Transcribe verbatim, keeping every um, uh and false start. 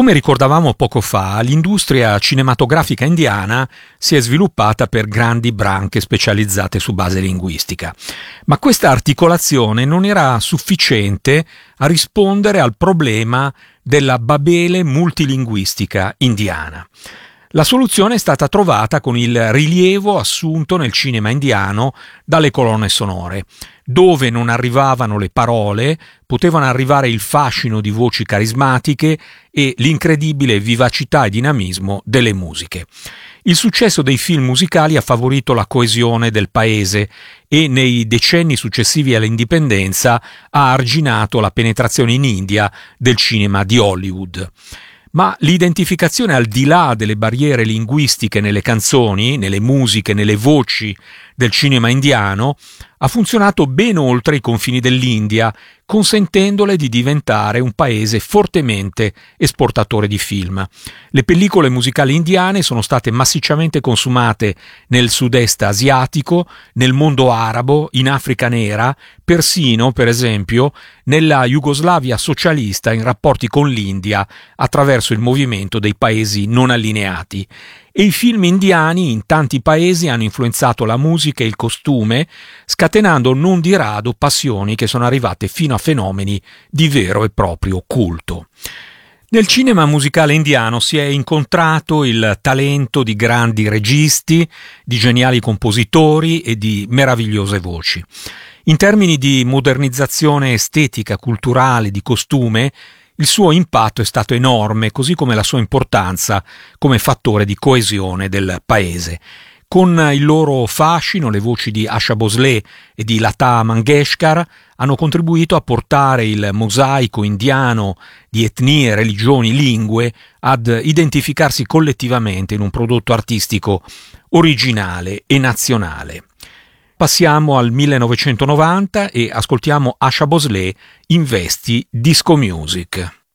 Come ricordavamo poco fa, l'industria cinematografica indiana si è sviluppata per grandi branche specializzate su base linguistica, ma questa articolazione non era sufficiente a rispondere al problema della Babele multilinguistica indiana. La soluzione è stata trovata con il rilievo assunto nel cinema indiano dalle colonne sonore. Dove non arrivavano le parole, potevano arrivare il fascino di voci carismatiche e l'incredibile vivacità e dinamismo delle musiche. Il successo dei film musicali ha favorito la coesione del paese e nei decenni successivi all'indipendenza ha arginato la penetrazione in India del cinema di Hollywood. Ma l'identificazione al di là delle barriere linguistiche nelle canzoni, nelle musiche, nelle voci del cinema indiano ha funzionato ben oltre i confini dell'India, consentendole di diventare un paese fortemente esportatore di film. Le pellicole musicali indiane sono state massicciamente consumate nel sud-est asiatico, nel mondo arabo, in Africa nera, persino, per esempio, nella Jugoslavia socialista in rapporti con l'India attraverso il movimento dei paesi non allineati. E i film indiani in tanti paesi hanno influenzato la musica e il costume, scatenando non di rado passioni che sono arrivate fino a fenomeni di vero e proprio culto. Nel cinema musicale indiano si è incontrato il talento di grandi registi, di geniali compositori e di meravigliose voci. In termini di modernizzazione estetica, culturale, di costume, il suo impatto è stato enorme, così come la sua importanza come fattore di coesione del paese. Con il loro fascino, le voci di Asha Bhosle e di Lata Mangeshkar hanno contribuito a portare il mosaico indiano di etnie, religioni, lingue ad identificarsi collettivamente in un prodotto artistico originale e nazionale. Passiamo al millenovecentonovanta e ascoltiamo Asha Bhosle in vesti disco music.